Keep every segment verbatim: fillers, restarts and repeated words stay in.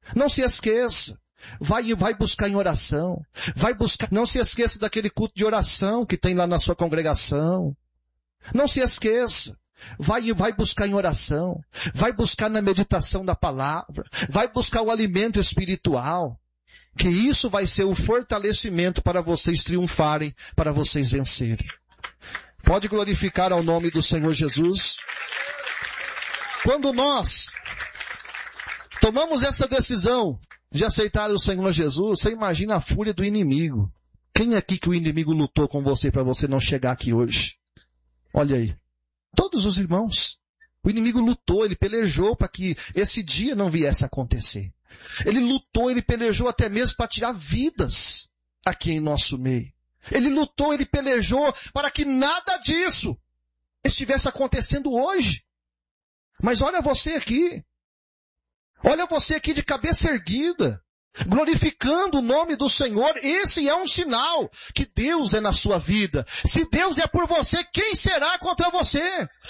Não se esqueça. Vai, vai buscar em oração. Vai buscar. Não se esqueça daquele culto de oração que tem lá na sua congregação. Não se esqueça. Vai, vai buscar em oração. Vai buscar na meditação da palavra. Vai buscar o alimento espiritual. Que isso vai ser o fortalecimento para vocês triunfarem, para vocês vencerem. Pode glorificar ao nome do Senhor Jesus. Quando nós tomamos essa decisão de aceitar o Senhor Jesus, você imagina a fúria do inimigo. Quem aqui que o inimigo lutou com você para você não chegar aqui hoje? Olha aí. Todos os irmãos. O inimigo lutou, ele pelejou para que esse dia não viesse a acontecer. Ele lutou, ele pelejou até mesmo para tirar vidas aqui em nosso meio. Ele lutou, ele pelejou para que nada disso estivesse acontecendo hoje. Mas olha você aqui. Olha você aqui de cabeça erguida, glorificando o nome do Senhor. Esse é um sinal que Deus é na sua vida. Se Deus é por você, quem será contra você?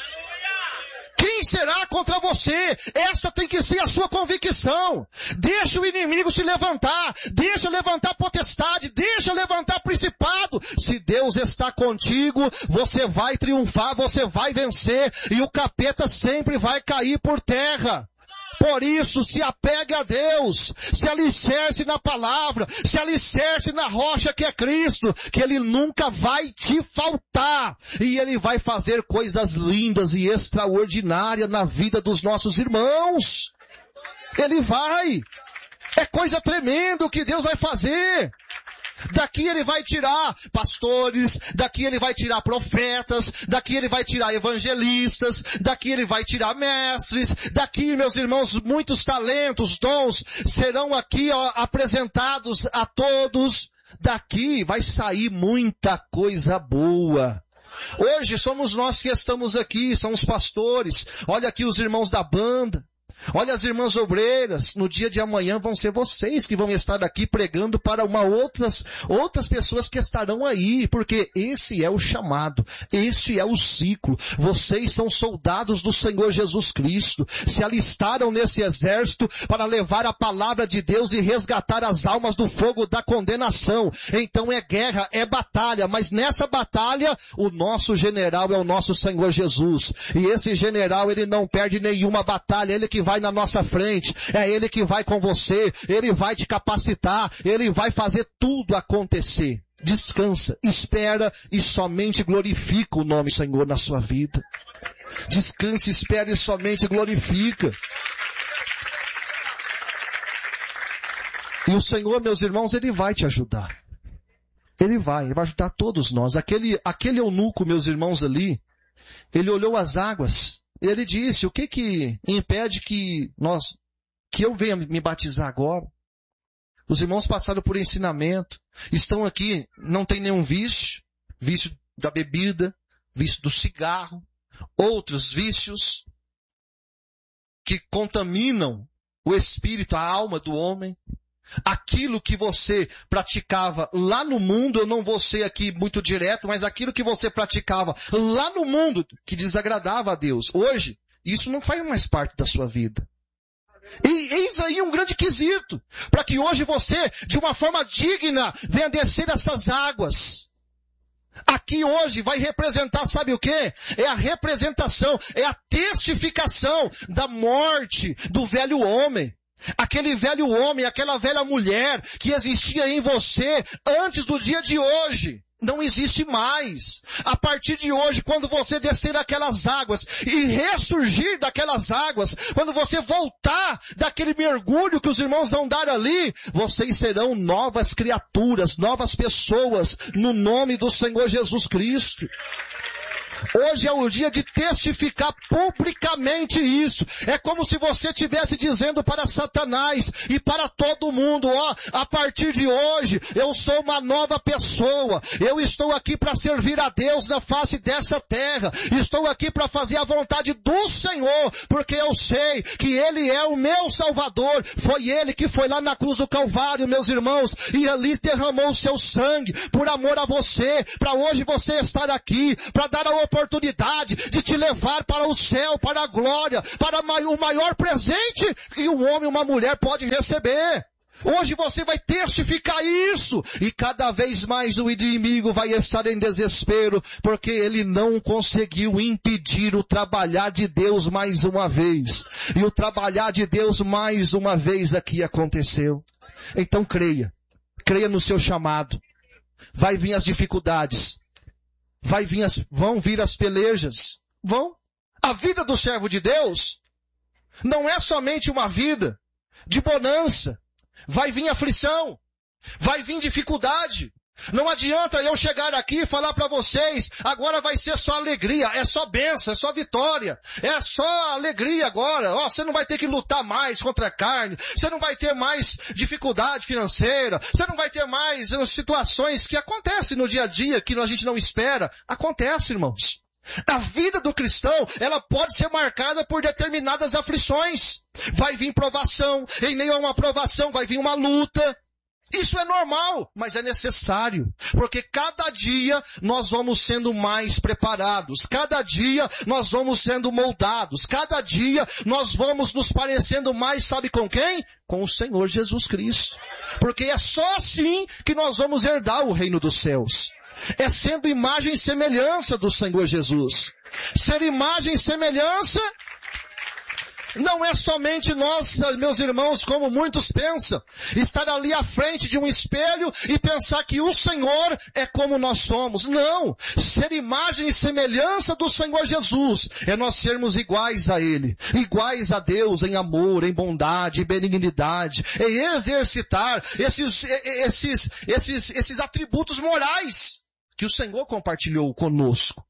Quem será contra você? Essa tem que ser a sua convicção. Deixa o inimigo se levantar. Deixa levantar potestade. Deixa levantar principado. Se Deus está contigo, você vai triunfar, você vai vencer. E o capeta sempre vai cair por terra. Por isso, se apegue a Deus, se alicerce na palavra, se alicerce na rocha que é Cristo, que Ele nunca vai te faltar. E Ele vai fazer coisas lindas e extraordinárias na vida dos nossos irmãos. Ele vai. É coisa tremenda o que Deus vai fazer. Daqui Ele vai tirar pastores, daqui Ele vai tirar profetas, daqui Ele vai tirar evangelistas, daqui Ele vai tirar mestres, daqui, meus irmãos, muitos talentos, dons serão aqui ó, apresentados a todos. Daqui vai sair muita coisa boa. Hoje somos nós que estamos aqui, são os pastores. Olha aqui os irmãos da banda. Olha as irmãs obreiras, no dia de amanhã vão ser vocês que vão estar aqui pregando para uma outras, outras pessoas que estarão aí, porque esse é o chamado, esse é o ciclo. Vocês são soldados do Senhor Jesus Cristo, se alistaram nesse exército para levar a palavra de Deus e resgatar as almas do fogo da condenação. Então é guerra, é batalha, mas nessa batalha o nosso general é o nosso Senhor Jesus. E esse general ele não perde nenhuma batalha, ele que vai na nossa frente, é Ele que vai com você, Ele vai te capacitar, Ele vai fazer tudo acontecer. Descansa, espera e somente glorifica o nome do Senhor na sua vida. Descansa, espera e somente glorifica. E o Senhor, meus irmãos, Ele vai te ajudar. Ele vai, Ele vai ajudar todos nós. Aquele, aquele eunuco, meus irmãos ali, ele olhou as águas. Ele disse, o que que impede que nós, que eu venha me batizar agora? Os irmãos passaram por ensinamento, estão aqui, não tem nenhum vício, vício da bebida, vício do cigarro, outros vícios que contaminam o espírito, a alma do homem. Aquilo que você praticava lá no mundo, eu não vou ser aqui muito direto, mas aquilo que você praticava lá no mundo, que desagradava a Deus, hoje, isso não faz mais parte da sua vida. E eis aí um grande quesito, para que hoje você, de uma forma digna, venha descer essas águas. Aqui hoje vai representar, sabe o quê? É a representação, é a testificação da morte do velho homem. Aquele velho homem, aquela velha mulher que existia em você antes do dia de hoje, não existe mais. A partir de hoje, quando você descer aquelas águas e ressurgir daquelas águas, quando você voltar daquele mergulho que os irmãos vão dar ali, vocês serão novas criaturas, novas pessoas, no nome do Senhor Jesus Cristo. Hoje é o dia de testificar publicamente isso. É como se você estivesse dizendo para Satanás e para todo mundo, ó, a partir de hoje eu sou uma nova pessoa. Eu estou aqui para servir a Deus na face dessa terra. Estou aqui para fazer a vontade do Senhor, porque eu sei que Ele é o meu Salvador. Foi Ele que foi lá na cruz do Calvário, meus irmãos, e ali derramou o seu sangue por amor a você, para hoje você estar aqui, para dar a oportunidade de te levar para o céu, para a glória, para o maior presente que um homem e uma mulher pode receber. Hoje você vai testificar isso, e cada vez mais o inimigo vai estar em desespero, porque ele não conseguiu impedir o trabalhar de Deus mais uma vez. E o trabalhar de Deus mais uma vez aqui aconteceu. Então creia, creia no seu chamado. Vai vir as dificuldades, vai vir as, vão vir as pelejas, vão. A vida do servo de Deus não é somente uma vida de bonança. Vai vir aflição, vai vir dificuldade. Não adianta eu chegar aqui e falar para vocês, agora vai ser só alegria, é só bênção, é só vitória, é só alegria agora. Ó, você não vai ter que lutar mais contra a carne, você não vai ter mais dificuldade financeira, você não vai ter mais situações que acontecem no dia a dia, que a gente não espera. Acontece, irmãos. A vida do cristão, ela pode ser marcada por determinadas aflições. Vai vir provação, em meio a uma provação vai vir uma luta. Isso é normal, mas é necessário, porque cada dia nós vamos sendo mais preparados, cada dia nós vamos sendo moldados, cada dia nós vamos nos parecendo mais, sabe com quem? Com o Senhor Jesus Cristo. Porque é só assim que nós vamos herdar o reino dos céus. É sendo imagem e semelhança do Senhor Jesus. Ser imagem e semelhança não é somente nós, meus irmãos, como muitos pensam, estar ali à frente de um espelho e pensar que o Senhor é como nós somos. Não! Ser imagem e semelhança do Senhor Jesus é nós sermos iguais a Ele, iguais a Deus em amor, em bondade, em benignidade, é exercitar esses, esses, esses, esses atributos morais que o Senhor compartilhou conosco.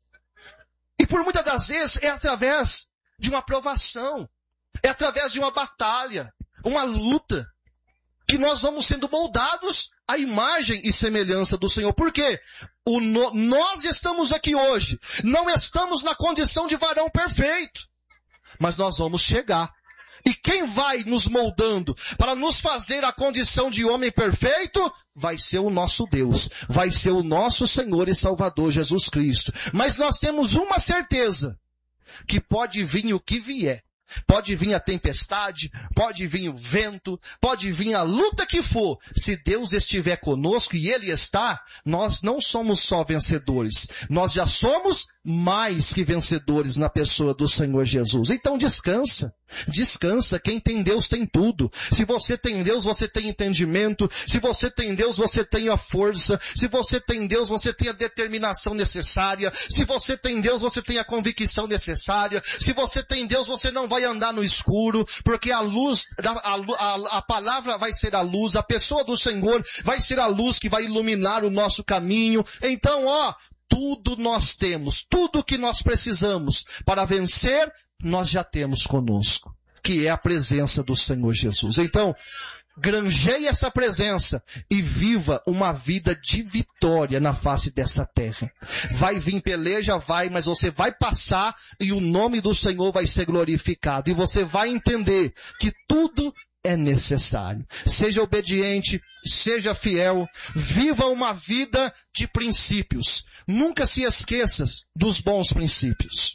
E por muitas das vezes é através de uma provação, é através de uma batalha, uma luta, que nós vamos sendo moldados à imagem e semelhança do Senhor. Por quê? O no, nós estamos aqui hoje, não estamos na condição de varão perfeito, mas nós vamos chegar. E quem vai nos moldando para nos fazer a condição de homem perfeito, vai ser o nosso Deus, vai ser o nosso Senhor e Salvador Jesus Cristo. Mas nós temos uma certeza, que pode vir o que vier. Pode vir a tempestade, pode vir o vento, pode vir a luta que for. Se Deus estiver conosco e Ele está, nós não somos só vencedores. Nós já somos mais que vencedores na pessoa do Senhor Jesus. Então descansa, descansa. Quem tem Deus tem tudo. Se você tem Deus, você tem entendimento. Se você tem Deus, você tem a força. Se você tem Deus, você tem a determinação necessária. Se você tem Deus, você tem a convicção necessária. Se você tem Deus, você não vai andar no escuro, porque a luz, a, a, a palavra vai ser a luz, a pessoa do Senhor vai ser a luz que vai iluminar o nosso caminho. Então, ó, tudo nós temos, tudo que nós precisamos para vencer, nós já temos conosco, que é a presença do Senhor Jesus. Então, granjeie essa presença e viva uma vida de vitória na face dessa terra. Vai vir peleja, vai, mas você vai passar e o nome do Senhor vai ser glorificado. E você vai entender que tudo é necessário. Seja obediente, seja fiel, viva uma vida de princípios. Nunca se esqueça dos bons princípios.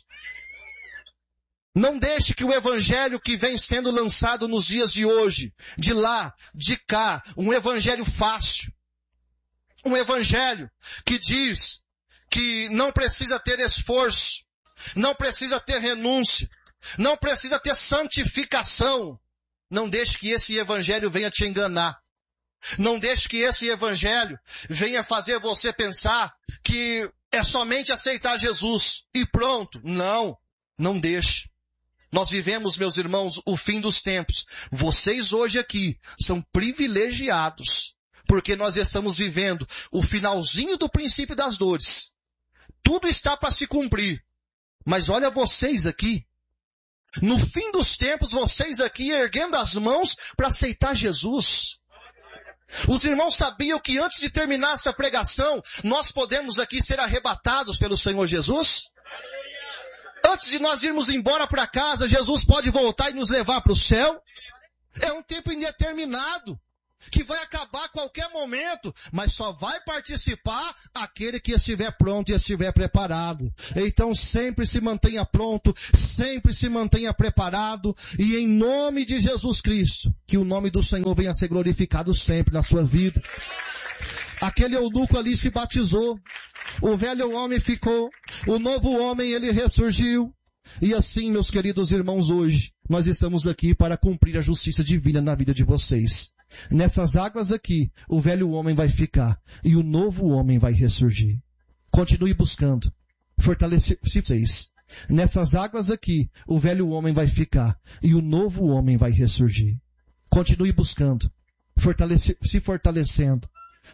Não deixe que o evangelho que vem sendo lançado nos dias de hoje, de lá, de cá, um evangelho fácil, um evangelho que diz que não precisa ter esforço, não precisa ter renúncia, não precisa ter santificação. Não deixe que esse evangelho venha te enganar. Não deixe que esse evangelho venha fazer você pensar que é somente aceitar Jesus e pronto. Não, não deixe. Nós vivemos, meus irmãos, o fim dos tempos. Vocês hoje aqui são privilegiados, porque nós estamos vivendo o finalzinho do princípio das dores. Tudo está para se cumprir. Mas olha vocês aqui. No fim dos tempos, vocês aqui erguendo as mãos para aceitar Jesus. Os irmãos sabiam que antes de terminar essa pregação, nós podemos aqui ser arrebatados pelo Senhor Jesus? Antes de nós irmos embora para casa, Jesus pode voltar e nos levar para o céu? É um tempo indeterminado. que vai acabar a qualquer momento, mas só vai participar aquele que estiver pronto e estiver preparado. Então sempre se mantenha pronto, sempre se mantenha preparado, e em nome de Jesus Cristo, que o nome do Senhor venha a ser glorificado sempre na sua vida. Aquele eunuco ali se batizou, o velho homem ficou, o novo homem ele ressurgiu. E assim, meus queridos irmãos, hoje nós estamos aqui para cumprir a justiça divina na vida de vocês. Nessas águas aqui, o velho homem vai ficar e o novo homem vai ressurgir. Continue buscando, fortalecer vocês. Nessas águas aqui, o velho homem vai ficar e o novo homem vai ressurgir. Continue buscando, fortalecer, se fortalecendo.